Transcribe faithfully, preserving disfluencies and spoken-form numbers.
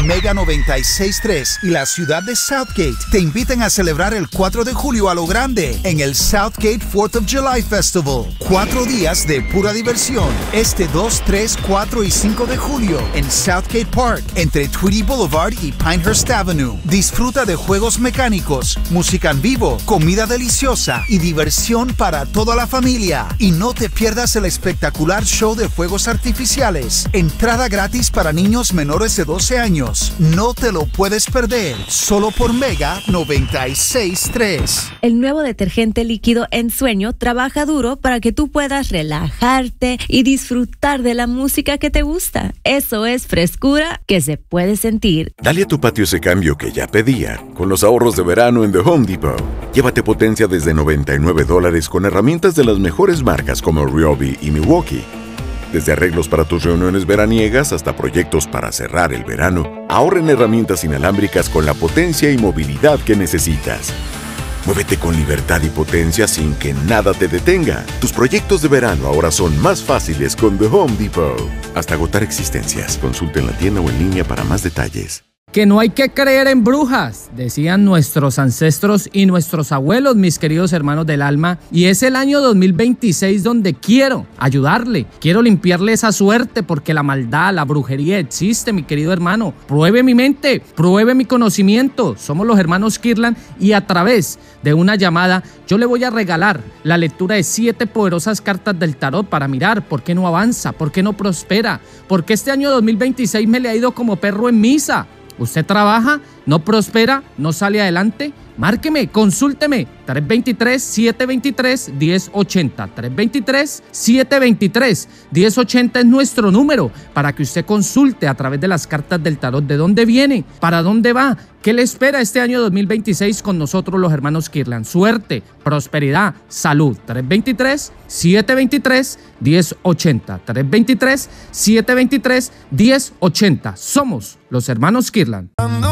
Mega noventa y seis punto tres y la ciudad de Southgate te invitan a celebrar el cuatro de julio a lo grande en el Southgate fourth of July Festival. Cuatro días de pura diversión. Este dos, tres, cuatro y cinco de julio en Southgate Park, entre Tweedy Boulevard y Pinehurst Avenue. Disfruta de juegos mecánicos, música en vivo, comida deliciosa y diversión para toda la familia. Y no te pierdas el espectacular show de fuegos artificiales. Entrada gratis para niños menores de doce años. No te lo puedes perder. Solo por Mega noventa y seis punto tres. El nuevo detergente líquido Ensueño trabaja duro para que tú puedas relajarte y disfrutar de la música que te gusta. Eso es frescura que se puede sentir. Dale a tu patio ese cambio que ya pedía con los ahorros de verano en The Home Depot. Llévate potencia desde noventa y nueve dólares con herramientas de las mejores marcas como Ryobi y Milwaukee. Desde arreglos para tus reuniones veraniegas hasta proyectos para cerrar el verano, ahorra en herramientas inalámbricas con la potencia y movilidad que necesitas. Muévete con libertad y potencia sin que nada te detenga. Tus proyectos de verano ahora son más fáciles con The Home Depot. Hasta agotar existencias. Consulta en la tienda o en línea para más detalles. Que no hay que creer en brujas, decían nuestros ancestros y nuestros abuelos, mis queridos hermanos del alma. Y es el año dos mil veintiséis donde quiero ayudarle, quiero limpiarle esa suerte, porque la maldad, la brujería existe, mi querido hermano. Pruebe mi mente, pruebe mi conocimiento. Somos los hermanos Kirtland y a través de una llamada yo le voy a regalar la lectura de siete poderosas cartas del tarot para mirar por qué no avanza, por qué no prospera, porque este año dos mil veintiséis me le ha ido como perro en misa. ¿Usted trabaja, no prospera, no sale adelante? Márqueme, consúlteme, tres dos tres, siete dos tres, uno cero ocho cero, tres dos tres, siete dos tres, uno cero ocho cero es nuestro número para que usted consulte a través de las cartas del tarot de dónde viene, para dónde va, qué le espera este año dos mil veintiséis con nosotros los hermanos Kirtland. Suerte, prosperidad, salud, tres dos tres, siete dos tres, uno cero ocho cero, tres dos tres, siete dos tres, uno cero ocho cero. Somos los hermanos Kirtland.